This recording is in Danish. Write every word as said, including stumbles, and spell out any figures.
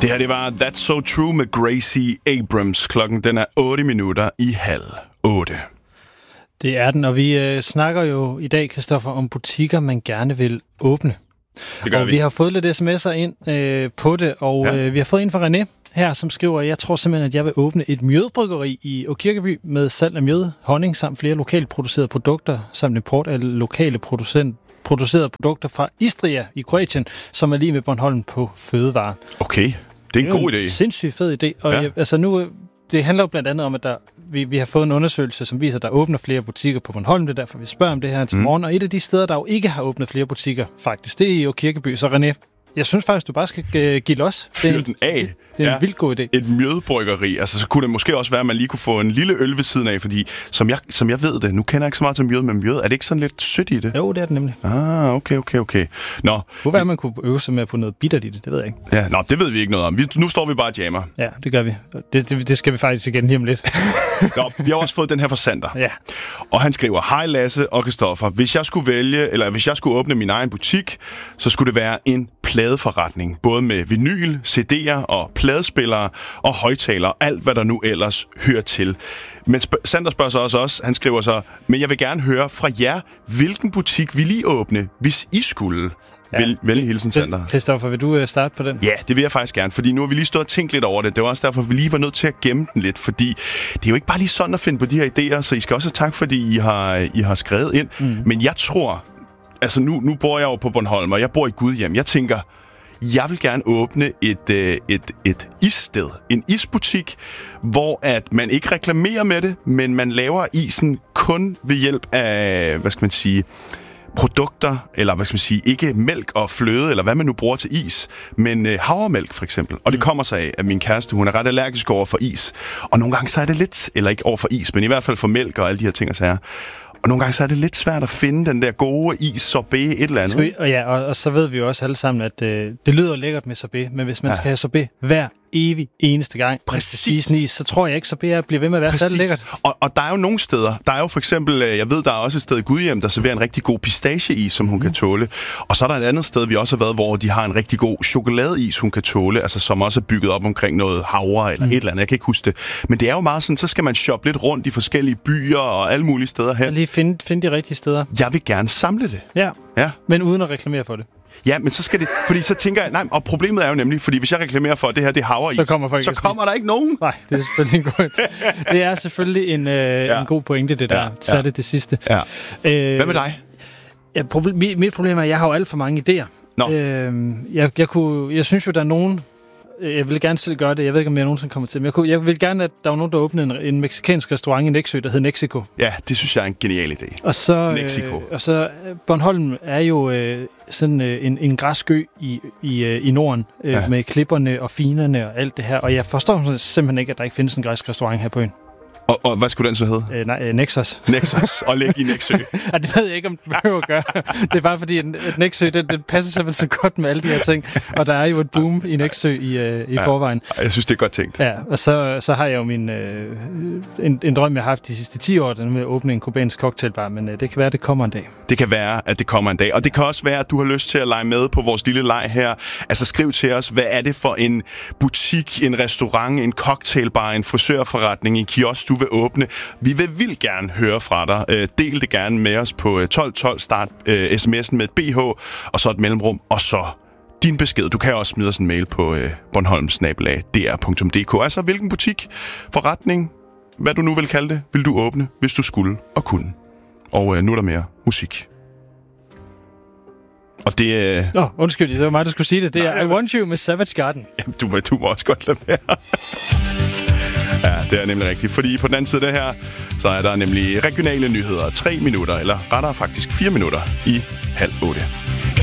Det her, det var That's So True med Gracie Abrams. Klokken den er otte minutter i halv otte. Det er den, og vi øh, snakker jo i dag, Christoffer, om butikker, man gerne vil åbne. Det gør og vi. vi har fået lidt sms'er ind øh, på det, og ja. øh, vi har fået en fra René her, som skriver, jeg tror simpelthen, at jeg vil åbne et mjødbryggeri i Åkirkeby med salg af mjød, honning samt flere lokalt producerede produkter, samt import af lokale producent, producerede produkter fra Istria i Kroatien, som er lige med Bornholm på fødevarer. Okay, det er en god idé. En sindssygt fed idé. Og ja. jeg, altså nu, det handler jo blandt andet om, at der, vi, vi har fået en undersøgelse, som viser, at der åbner flere butikker på Bornholm. Det er derfor, vi spørger om det her til mm. morgen. Og et af de steder, der jo ikke har åbnet flere butikker, faktisk, det er i Åkirkeby. Så René, jeg synes faktisk, du bare skal uh, give los. Fyr den af. Det er ja. en vildt god idé. Et mjødbryggeri. Altså, så kunne det måske også være, at man lige kunne få en lille øl ved siden af, fordi som jeg, som jeg ved det, nu kender jeg ikke så meget til mjød, men mjød, er det ikke sådan lidt sødt i det? Jo, det er det nemlig. Ah, okay, okay, okay. Nå. Det kunne være, at man kunne øve sig med at få noget bittert i det, det ved jeg ikke. Ja, nå, det ved vi ikke noget om. Vi, nu står vi bare og jammer. Ja, det gør vi. Det, det, det skal vi faktisk igen lige om lidt. Nå, vi har også fået den her fra Sander. Ja. Og han skriver, hej Lasse og Christoffer, hvis jeg skulle vælge, eller hvis jeg skulle åbne min egen butik, så skulle det være en pladeforretning. Både med vinyl, C D'er og pladespillere og højtalere, alt hvad der nu ellers hører til. Men sp- Sander spørger så også os, han skriver så, men jeg vil gerne høre fra jer, hvilken butik vil I åbne, hvis I skulle? Ja. Vel, venlig hilsen, Sander. Christoffer, vil du starte på den? Ja, det vil jeg faktisk gerne, fordi nu har vi lige stået og tænkt lidt over det. Det var også derfor, vi lige var nødt til at gemme den lidt, fordi det er jo ikke bare lige sådan at finde på de her idéer, så I skal også have tak, fordi I har, I har skrevet ind. Mm. Men jeg tror, altså nu, nu bor jeg jo på Bornholm, og jeg bor i Gudhjem. Jeg tænker, jeg vil gerne åbne et, et, et, et issted, en isbutik, hvor at man ikke reklamerer med det, men man laver isen kun ved hjælp af, hvad skal man sige, produkter, eller hvad skal man sige, ikke mælk og fløde, eller hvad man nu bruger til is, men øh, havremælk for eksempel. Og det kommer sig af, at min kæreste, hun er ret allergisk over for is. Og nogle gange så er det lidt, eller ikke over for is, men i hvert fald for mælk og alle de her ting og sager. Og nogle gange så er det lidt svært at finde den der gode is, sorbet, et eller andet. Vi, og ja, og, og så ved vi jo også alle sammen, at øh, det lyder lækkert med sorbet, men hvis man ja. skal have sorbet hver evig eneste gang, præcis is, så tror jeg ikke, sorbet bliver ved med at være så lækkert. Og, og der er jo nogle steder, der er jo for eksempel, jeg ved, der er også et sted i Gudhjem, der serverer en rigtig god pistacheis, som hun mm. kan tåle. Og så er der et andet sted, vi også har været, hvor de har en rigtig god chokoladeis, hun kan tåle, altså som også er bygget op omkring noget havre eller mm. et eller andet, jeg kan ikke huske det. Men det er jo meget sådan, så skal man shoppe lidt rundt i forskellige byer og alle mulige steder her. Og lige finde, finde de rigtige steder. Jeg vil gerne samle det. Ja, ja. Men uden at reklamere for det. Ja, men så skal det... Fordi så tænker jeg... Nej, og problemet er jo nemlig... Fordi hvis jeg reklamerer for, at det her det er havreis... Så kommer, så kommer der ikke nogen. Nej, det er selvfølgelig en god... Det er selvfølgelig en, øh, ja. en god pointe, det der. Ja. Så er det det sidste. Ja. Øh, Hvad med dig? Ja, problem, mit problem er, at jeg har jo alt for mange idéer. Nå. Øh, jeg, jeg, kunne, jeg synes jo, der er nogen... Jeg vil gerne selv gøre det. Jeg ved ikke, om jeg nogensinde kommer til. Men jeg, kunne, jeg vil gerne, at der var nogen, der åbnede en, en mexicansk restaurant i Nexø, der hed Mexico. Ja, det synes jeg er en genial idé. Og så, Mexico. Øh, og så Bornholm er jo øh, sådan øh, en, en græskø i, i, øh, i Norden, øh, ja. med klipperne og finerne og alt det her. Og jeg forstår simpelthen ikke, at der ikke findes en græsk restaurant her på øen. Og, og hvad skulle den så hedde? Øh, nej, øh, Nexus. Nexus, og ligge i Nexø. Ja, det ved jeg ikke, om det behøver at gøre. Det er bare fordi, at Nexø, det, det passer simpelthen så godt med alle de her ting. Og der er jo et boom i Nexø i, øh, i ja, forvejen. Jeg synes, det er godt tænkt. Ja, og så, så har jeg jo min, øh, en, en drøm, jeg har haft de sidste ti år, den med at åbne en kubansk cocktailbar, men øh, det kan være, at det kommer en dag. Det kan være, at det kommer en dag. Og det kan også være, at du har lyst til at lege med på vores lille leg her. Altså skriv til os, hvad er det for en butik, en restaurant, en cocktailbar, en frisørforretning, en kiosk, du vil åbne. Vi vil vildt gerne høre fra dig. Øh, del det gerne med os på tolv tolv. Start øh, sms'en med et B H, og så et mellemrum, og så din besked. Du kan også smide os en mail på øh, bornholms bindestreg d r punktum d k. Altså, hvilken butik, forretning, hvad du nu vil kalde det, vil du åbne, hvis du skulle og kunne. Og øh, nu er der mere musik. Og det er... Øh... Nå, undskyld, det var mig, der skulle sige det. Det er I Want You med Savage Garden. Jamen, du må, du må også godt lade være. Ja, det er nemlig rigtigt. Fordi på den anden side af det her, så er der nemlig regionale nyheder. Tre minutter, eller rettere faktisk fire minutter i halv otte.